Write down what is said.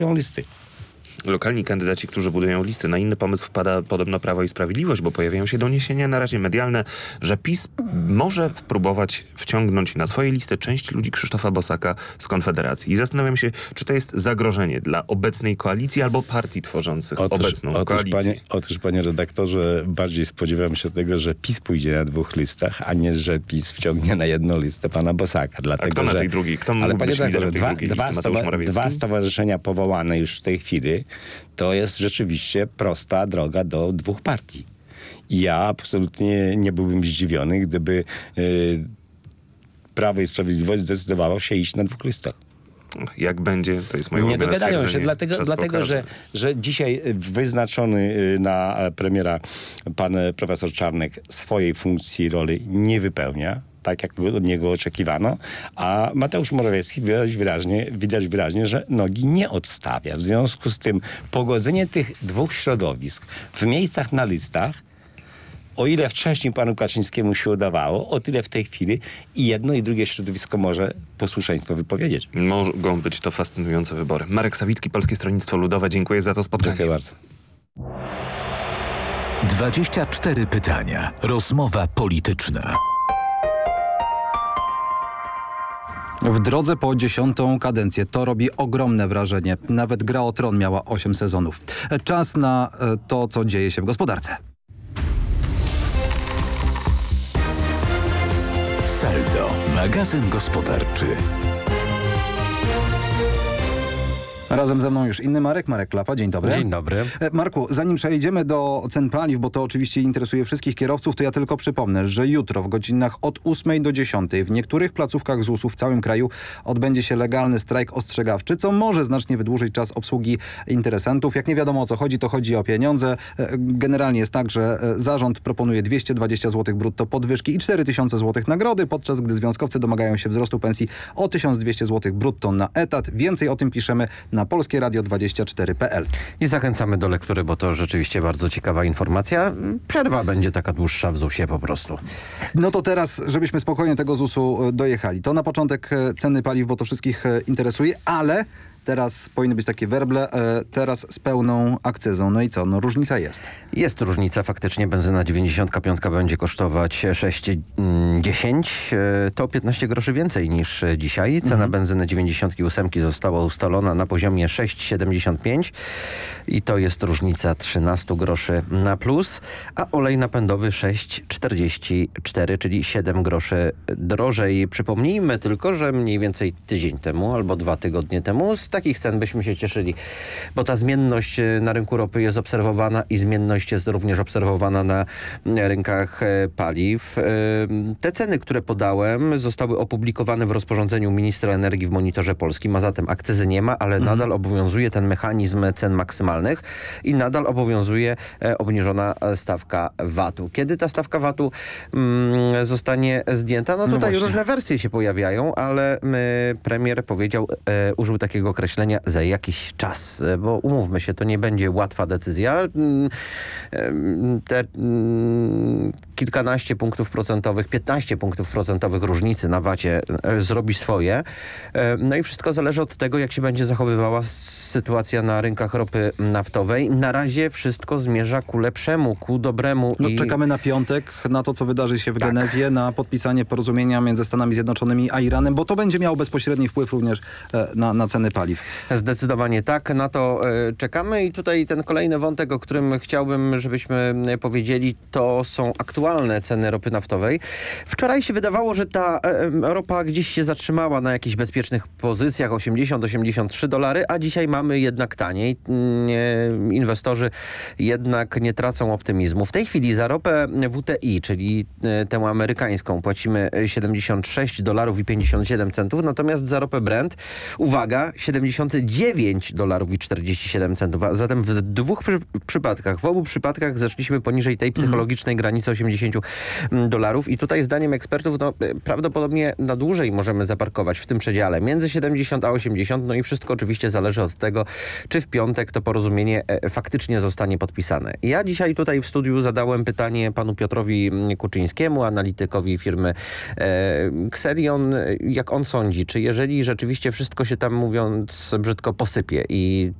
listy. Lokalni kandydaci, którzy budują listy. Na inny pomysł wpada podobno Prawo i Sprawiedliwość, bo pojawiają się doniesienia na razie medialne, że PiS może próbować wciągnąć na swoje listy część ludzi Krzysztofa Bosaka z Konfederacji. I zastanawiam się, czy to jest zagrożenie dla obecnej koalicji albo partii tworzących obecną koalicję. Otóż, panie redaktorze, bardziej spodziewam się tego, że PiS pójdzie na 2 listach, a nie, że PiS wciągnie na jedną listę pana Bosaka. Dlatego, a kto na tej drugiej? Kto mógł być liderem tej drugiej listy? Mateusz Morawiecki? 2 stowarzyszenia powołane już w tej chwili to jest rzeczywiście prosta droga do 2 partii. I ja absolutnie nie byłbym zdziwiony, gdyby Prawo i Sprawiedliwość zdecydowało się iść na 2 listach. Jak będzie, to jest moje nie dogadają się, dlatego że dzisiaj wyznaczony na premiera pan profesor Czarnek swojej funkcji, roli nie wypełnia, tak jak od niego oczekiwano, a Mateusz Morawiecki widać wyraźnie, że nogi nie odstawia. W związku z tym pogodzenie tych 2 środowisk w miejscach na listach, o ile wcześniej panu Kaczyńskiemu się udawało, o tyle w tej chwili i jedno i drugie środowisko może posłuszeństwo wypowiedzieć. Mogą być to fascynujące wybory. Marek Sawicki, Polskie Stronnictwo Ludowe. Dziękuję za to spotkanie. Dziękuję bardzo. 24 pytania. Rozmowa polityczna. W drodze po 10. kadencję to robi ogromne wrażenie. Nawet Gra o Tron miała 8 sezonów. Czas na to, co dzieje się w gospodarce. Saldo, magazyn gospodarczy. Razem ze mną już inny Marek Klapa. Dzień dobry. Dzień dobry. Marku, zanim przejdziemy do cen paliw, bo to oczywiście interesuje wszystkich kierowców, to ja tylko przypomnę, że jutro w godzinach od 8 do 10 w niektórych placówkach ZUS-u w całym kraju odbędzie się legalny strajk ostrzegawczy, co może znacznie wydłużyć czas obsługi interesantów. Jak nie wiadomo o co chodzi, to chodzi o pieniądze. Generalnie jest tak, że zarząd proponuje 220 zł brutto podwyżki i 4000 zł nagrody, podczas gdy związkowcy domagają się wzrostu pensji o 1200 zł brutto na etat. Więcej o tym piszemy na polskieradio24.pl. I zachęcamy do lektury, bo to rzeczywiście bardzo ciekawa informacja. Przerwa będzie taka dłuższa w ZUS-ie po prostu. No to teraz, żebyśmy spokojnie tego ZUS-u dojechali. To na początek ceny paliw, bo to wszystkich interesuje, ale teraz powinny być takie werble, teraz z pełną akcyzą. No i co? No różnica jest. Jest różnica. Faktycznie benzyna 95 będzie kosztować 6,10. To 15 groszy więcej niż dzisiaj. Cena benzyny 98 została ustalona na poziomie 6,75 i to jest różnica 13 groszy na plus, a olej napędowy 6,44, czyli 7 groszy drożej. Przypomnijmy tylko, że mniej więcej tydzień temu albo 2 tygodnie temu z takich cen byśmy się cieszyli, bo ta zmienność na rynku ropy jest obserwowana i zmienność jest również obserwowana na rynkach paliw. Te ceny, które podałem, zostały opublikowane w rozporządzeniu ministra energii w Monitorze Polskim, a zatem akcyzy nie ma, ale nadal obowiązuje ten mechanizm cen maksymalnych i nadal obowiązuje obniżona stawka VAT-u. Kiedy ta stawka VAT-u zostanie zdjęta? No tutaj różne wersje się pojawiają, ale premier powiedział, użył takiego określenia za jakiś czas, bo umówmy się, to nie będzie łatwa decyzja. Te kilkanaście punktów procentowych, 15 punktów procentowych różnicy na VAT-ie zrobi swoje. No i wszystko zależy od tego, jak się będzie zachowywała sytuacja na rynkach ropy naftowej. Na razie wszystko zmierza ku lepszemu, ku dobremu. No, czekamy na piątek, na to, co wydarzy się w Genewie, na podpisanie porozumienia między Stanami Zjednoczonymi a Iranem, bo to będzie miało bezpośredni wpływ również na ceny paliw. Zdecydowanie tak, na to czekamy i tutaj ten kolejny wątek, o którym chciałbym, żebyśmy powiedzieli, to są aktualne ceny ropy naftowej. Wczoraj się wydawało, że ta ropa gdzieś się zatrzymała na jakichś bezpiecznych pozycjach, $80-83, a dzisiaj mamy jednak taniej. Inwestorzy jednak nie tracą optymizmu. W tej chwili za ropę WTI, czyli tę amerykańską, płacimy $76,57, natomiast za ropę Brent, uwaga, $79,47. A zatem w 2 przypadkach, w obu przypadkach zeszliśmy poniżej tej psychologicznej granicy $80 $70. I tutaj zdaniem ekspertów prawdopodobnie na dłużej możemy zaparkować w tym przedziale między 70 a 80. No i wszystko oczywiście zależy od tego, czy w piątek to porozumienie faktycznie zostanie podpisane. Ja dzisiaj tutaj w studiu zadałem pytanie panu Piotrowi Kuczyńskiemu, analitykowi firmy Xerion, jak on sądzi, czy jeżeli rzeczywiście wszystko się tam, mówiąc brzydko, posypie i